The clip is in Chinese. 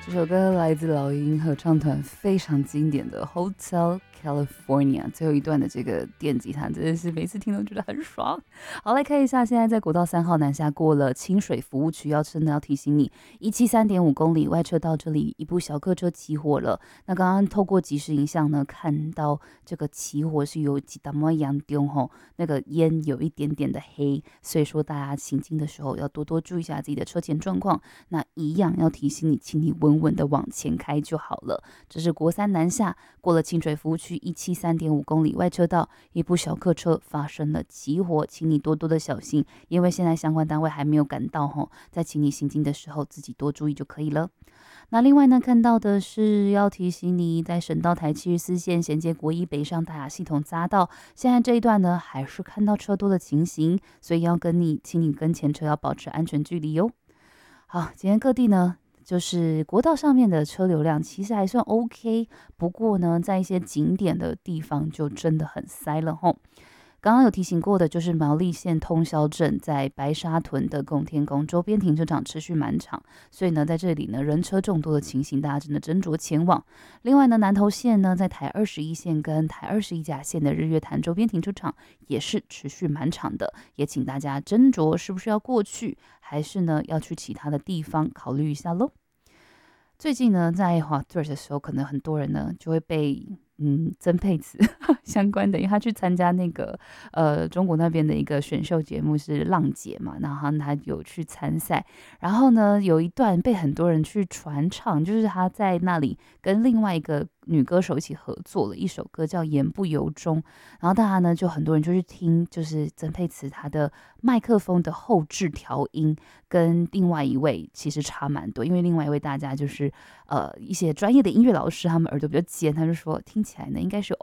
这首歌来自老鹰合唱团非常经典的 Hotel California， 最后一段的这个电吉他真的是每次听都觉得很爽。好，来看一下，现在在国道3号南下过了清水服务区，真的要提醒你，173.5公里外车道这里一部小客车起火了。那刚刚透过即时影像呢，看到这个起火是有几大么样丢吼，那个烟有一点点的黑，所以说大家行进的时候要多多注意一下自己的车前状况。那一样要提醒你，请你稳稳的往前开就好了。这是国3南下过了清水服务区173.5公里外车道，一部小客车发生了起火，请你多多的小心，因为现在相关单位还没有赶到吼，在请你行进的时候自己多注意就可以了。那另外呢，看到的是要提醒你，在省道台74线衔接国一北上大雅系统匝道，现在这一段呢还是看到车多的情形，所以请你跟前车要保持安全距离哟。好，今天各地呢，就是国道上面的车流量其实还算 OK， 不过呢，在一些景点的地方就真的很塞了吼。刚刚有提醒过的，就是苗栗县通霄镇在白沙屯的拱天宫周边停车场持续满场，所以呢，在这里呢人车众多的情形，大家真的斟酌前往。另外呢，南投县呢在台21线跟台21甲线的日月潭周边停车场也是持续满场的，也请大家斟酌是不是要过去，还是呢要去其他的地方考虑一下咯。最近呢，在滑 Threads 的时候，可能很多人呢就会被曾沛慈相关的，因为他去参加那个中国那边的一个选秀节目是浪姐嘛，然后他有去参赛，然后呢有一段被很多人去传唱，就是他在那里跟另外一个女歌手一起合作了一首歌叫《言不由衷》，然后大家呢就很多人就去听，就是曾沛慈她的麦克风的后置调音跟另外一位其实差蛮多，因为另外一位大家就是一些专业的音乐老师，他们耳朵比较尖，他就说听起来呢应该是